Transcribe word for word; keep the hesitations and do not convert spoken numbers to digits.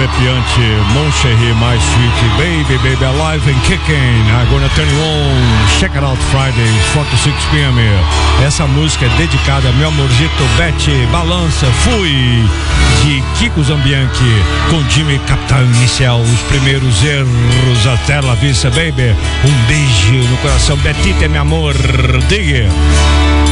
arrepiante Mon Chéri, My Sweet Baby, Baby Alive and Kicking, I'm Gonna Turn You On, Check It Out Fridays, four to six p m Essa música é dedicada ao meu amorzito Betty, Balança, Fui, de Kiko Zambianchi, com Jimmy Capital Inicial, os primeiros erros, até la vista, baby, um beijo no coração, Betita, meu amor, diga.